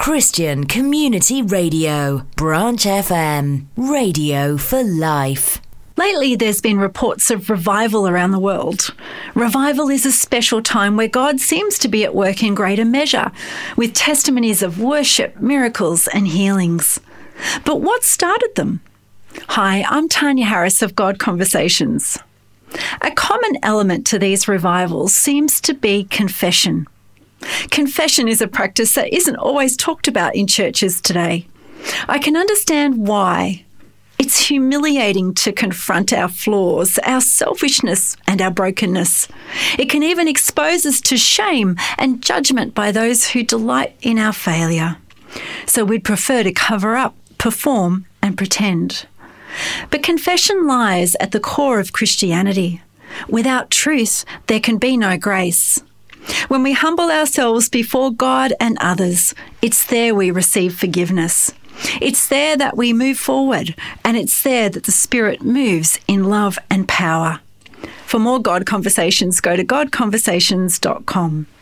Christian Community Radio, Branch FM, radio for life. Lately, there's been reports of revival around the world. Revival is a special time where God seems to be at work in greater measure, with testimonies of worship, miracles and healings. But what started them? Hi, I'm Tanya Harris of God Conversations. A common element to these revivals seems to be confession. Confession is a practice that isn't always talked about in churches today. I can understand why. It's humiliating to confront our flaws, our selfishness and our brokenness. It can even expose us to shame and judgment by those who delight in our failure. So we'd prefer to cover up, perform and pretend. But confession lies at the core of Christianity. Without truth, there can be no grace. When we humble ourselves before God and others, it's there we receive forgiveness. It's there that we move forward, and it's there that the Spirit moves in love and power. For more God Conversations, go to godconversations.com.